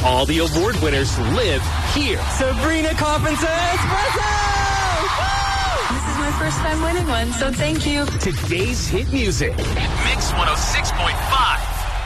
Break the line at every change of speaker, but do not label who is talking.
All the award winners live here.
Sabrina Carpenter Espresso!
This is my first time winning one, so thank you.
Today's hit music.
Mix 106.5.